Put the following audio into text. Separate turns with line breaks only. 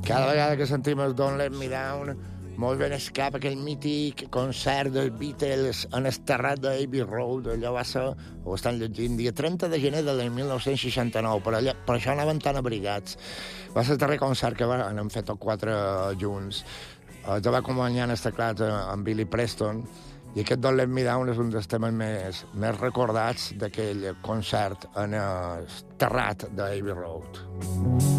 Cada vegada que sentim el Don't Let Me Down, molt ben es cap aquell mític concert dels Beatles en el terrat d'Abbey Road. Allò va ser, ho estan llegint, dia 30 de gener de l'any 1969, per això anaven tan abrigats. Va ser el darrer concert que han fet els quatre junts. Jo va acompanyar en els teclats amb Billy Preston, i aquest Don't Let Me Down és un dels temes més recordats d'aquell concert en el terrat d'Abbey Road.